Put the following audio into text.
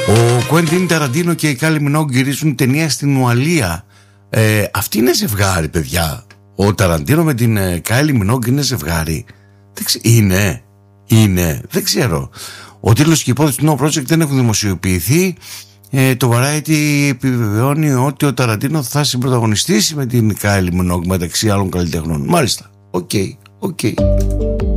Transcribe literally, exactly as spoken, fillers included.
Ο Κουέντιν Ταραντίνο και η Κάιλι Μινόγκ γυρίζουν ταινία στην Ουαλία. ε, Αυτή είναι ζευγάρι, παιδιά. Ο Ταραντίνο με την Κάιλι Μινόγκ είναι ζευγάρι? Δεν ξε... Είναι Είναι, δεν ξέρω. Ο τίτλος και η υπόθεση του No Project δεν έχουν δημοσιοποιηθεί. ε, Το Variety επιβεβαιώνει ότι ο Ταραντίνο θα συμπρωταγωνιστήσει με την Κάιλι Μινόγκ μεταξύ άλλων καλλιτεχνών. Μάλιστα, οκ, okay, οκ okay.